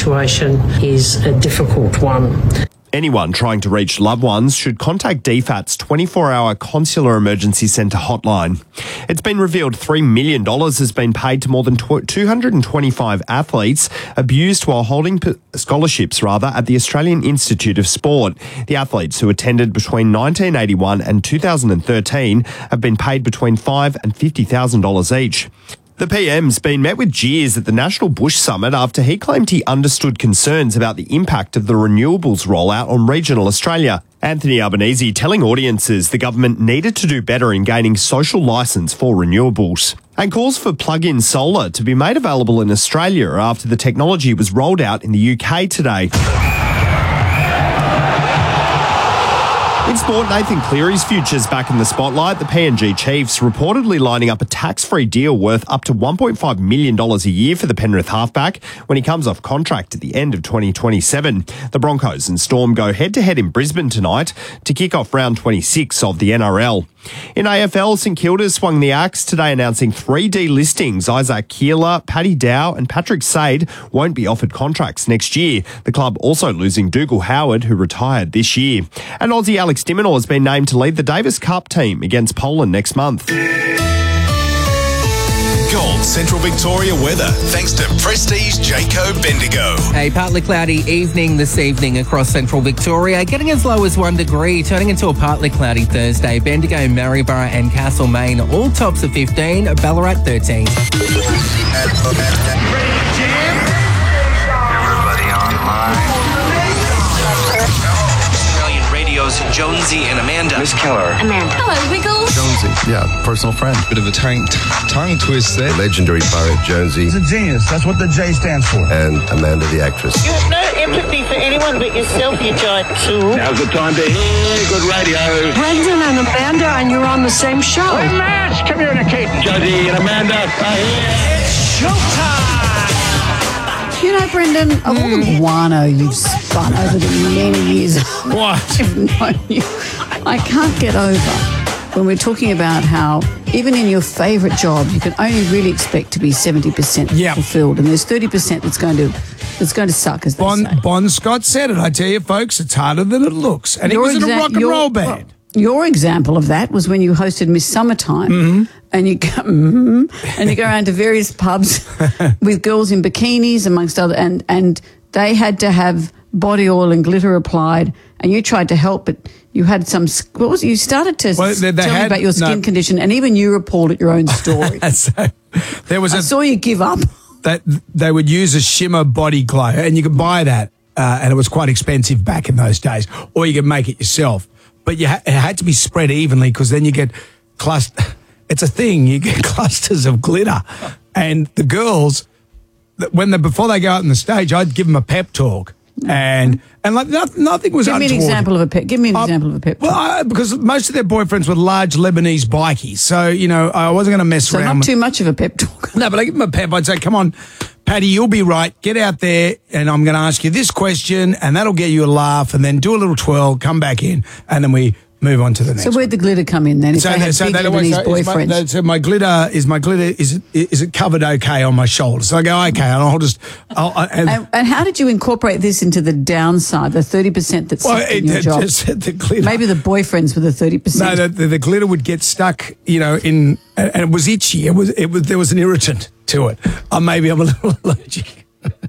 situation is a difficult one. Anyone trying to reach loved ones should contact DFAT's 24-hour Consular Emergency Centre hotline. It's been revealed $3 million has been paid to more than 225 athletes abused while holding scholarships at the Australian Institute of Sport. The athletes who attended between 1981 and 2013 have been paid between $5,000 and $50,000 each. The PM's been met with jeers at the National Bush Summit after he claimed he understood concerns about the impact of the renewables rollout on regional Australia. Anthony Albanese telling audiences the government needed to do better in gaining social licence for renewables. And calls for plug-in solar to be made available in Australia after the technology was rolled out in the UK today. In sport, Nathan Cleary's future's back in the spotlight. The PNG Chiefs reportedly lining up a tax-free deal worth up to $1.5 million a year for the Penrith halfback when he comes off contract at the end of 2027. The Broncos and Storm go head-to-head in Brisbane tonight to kick off round 26 of the NRL. In AFL, St Kilda swung the axe today announcing 3 delistings. Isaac Keeler, Paddy Dow and Patrick Sade won't be offered contracts next year. The club also losing Dougal Howard, who retired this year. And Aussie Alex Diminor has been named to lead the Davis Cup team against Poland next month. Gold Central Victoria weather, thanks to Prestige Jayco Bendigo. A partly cloudy evening this evening across Central Victoria, getting as low as 1 degree, turning into a partly cloudy Thursday. Bendigo, Maryborough and Castlemaine, all tops of 15, Ballarat 13. Everybody online. Australian Radio's Jonesy and Amanda. Miss Keller. Amanda. Hello, Wiggles. Jonesy, yeah, personal friend. Bit of a tongue twist there. Legendary poet Jonesy. He's a genius. That's what the J stands for. And Amanda the actress. You have no empathy for anyone but yourself, you giant tool. Now's the time to hear good radio. Brendan and Amanda, and you're on the same show. We're matched. Communicate. Jonesy and Amanda are here. It's showtime! You know, Brendan, of all the guano you've spun over the many years I've known you, I can't get over when we're talking about how even in your favourite job, you can only really expect to be 70% fulfilled, and there's 30% that's going to suck, as they say. Bon Scott said it. I tell you, folks, it's harder than it looks. And he was in a rock and roll band. Your example of that was when you hosted Miss Summertime, and you go, and you go around to various pubs with girls in bikinis, amongst other, and they had to have body oil and glitter applied, and you tried to help, but you had some. What was it? You started to tell me about your skin condition, and even you appalled at your own story. So, I saw you give up. That they would use a shimmer body glow, and you could buy that, and it was quite expensive back in those days, or you could make it yourself. But it had to be spread evenly, because then you get it's a thing. You get clusters of glitter, and the girls, before they go out on the stage, I'd give them a pep talk, and like nothing was. Give me an example of a pep. Give me an example of a pep talk. Well, because most of their boyfriends were large Lebanese bikies, so I wasn't going to mess around. So not too much of a pep talk. No, but I give them a pep. I'd say, "Come on, Paddy, you'll be right. Get out there, and I'm going to ask you this question, and that'll get you a laugh, and then do a little twirl, come back in, and then we move on to the next." So where'd the glitter come in then? If they had big Lebanese boyfriends. So my glitter is it covered okay on my shoulders? So I go, okay, and I'll just. And how did you incorporate this into the downside, the 30% that's stuck in your job? The glitter. Maybe the boyfriends were the 30%. No, the glitter would get stuck, and it was itchy. There was an irritant to it. Maybe I'm a little allergic.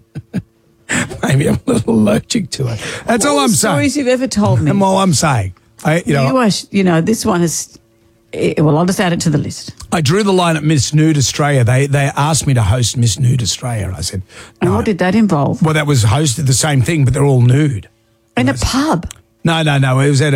Maybe I'm a little allergic to it. That's all I'm saying. Stories you've ever told me. And all I'm saying. This one is. Well, I'll just add it to the list. I drew the line at Miss Nude Australia. They asked me to host Miss Nude Australia. I said, no. And what did that involve? Well, that was hosted the same thing, but they're all nude. In a pub? No. It was at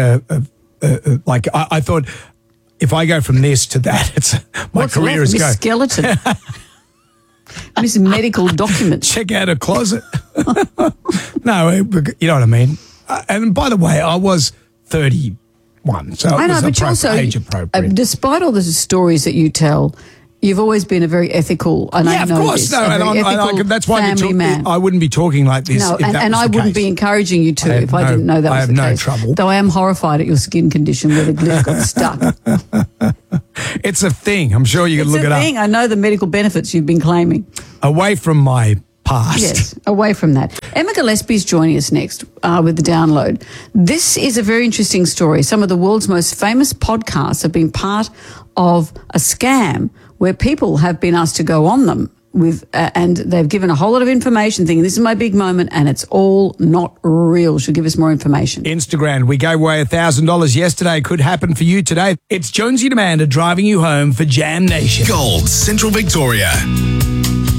I thought, if I go from this to that, my career is going. Miss Skeleton. Miss Medical Documents. Check out a closet. No, you know what I mean. And by the way, I was 31, so I know, it was but also, age appropriate. Despite all the stories that you tell, you've always been a very ethical. And yeah, I know of course, this, that's why man. I wouldn't be talking like this. No, if that and was I the wouldn't case. be encouraging you to if I didn't know that was the case. I have no trouble. Though I am horrified at your skin condition where the glitter got stuck. It's a thing. I'm sure you can look it up. It's a thing. I know the medical benefits you've been claiming. Away from my past. Yes, away from that. Emma Gillespie's joining us next with the download. This is a very interesting story. Some of the world's most famous podcasts have been part of a scam where people have been asked to go on them and they've given a whole lot of information thinking this is my big moment, and it's all not real. She'll give us more information. Instagram, we gave away $1,000 yesterday. Could happen for you today. It's Jonesy and Amanda driving you home for Jam Nation. Gold, Central Victoria.